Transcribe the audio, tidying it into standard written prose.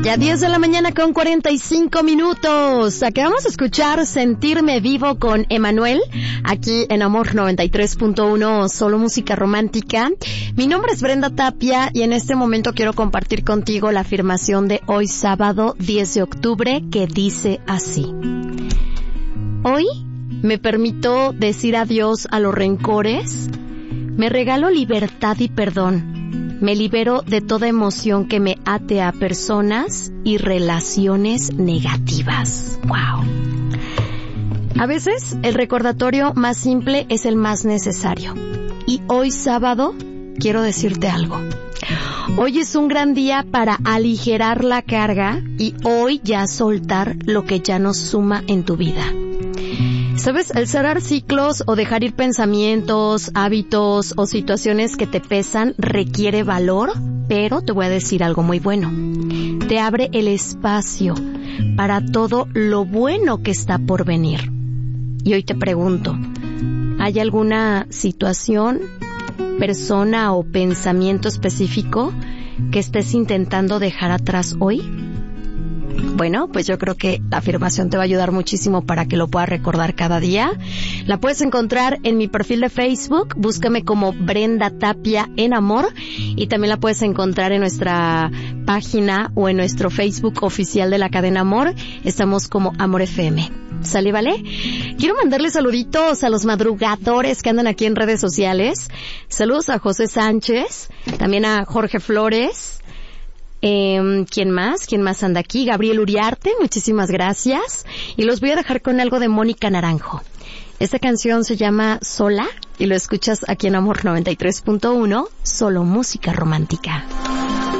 Ya 10 de la mañana con 45 minutos. Acabamos de escuchar Sentirme Vivo con Emanuel, aquí en Amor 93.1, solo música romántica. Mi nombre es Brenda Tapia y en este momento quiero compartir contigo la afirmación de hoy sábado 10 de octubre que dice así. Hoy me permito decir adiós a los rencores, me regalo libertad y perdón. Me libero de toda emoción que me ate a personas y relaciones negativas. ¡Wow! A veces el recordatorio más simple es el más necesario. Y hoy sábado quiero decirte algo. Hoy es un gran día para aligerar la carga y hoy ya soltar lo que ya no suma en tu vida. ¿Sabes? El cerrar ciclos o dejar ir pensamientos, hábitos o situaciones que te pesan requiere valor, pero te voy a decir algo muy bueno. Te abre el espacio para todo lo bueno que está por venir. Y hoy te pregunto, ¿hay alguna situación, persona o pensamiento específico que estés intentando dejar atrás hoy? Bueno, pues yo creo que la afirmación te va a ayudar muchísimo para que lo puedas recordar cada día. La puedes encontrar en mi perfil de Facebook, búscame como Brenda Tapia en Amor, y también la puedes encontrar en nuestra página o en nuestro Facebook oficial de la cadena Amor. Estamos como Amor FM. ¿Sale, vale? Quiero mandarle saluditos a los madrugadores que andan aquí en redes sociales. Saludos a José Sánchez, también a Jorge Flores. ¿Quién más anda aquí? Gabriel Uriarte, muchísimas gracias. Y los voy a dejar con algo de Mónica Naranjo. Esta canción se llama Sola y lo escuchas aquí en Amor 93.1, solo música romántica.